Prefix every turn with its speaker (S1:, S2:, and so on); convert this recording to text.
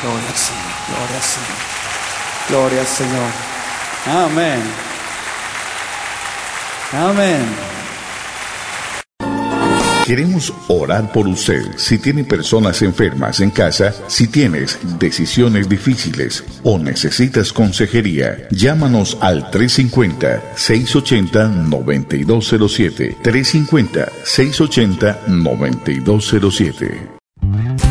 S1: Gloria al Señor, gloria al Señor, gloria al Señor. Amén. Amén.
S2: Queremos orar por usted. Si tiene personas enfermas en casa, si tienes decisiones difíciles o necesitas consejería, llámanos al 350-680-9207. 350-680-9207.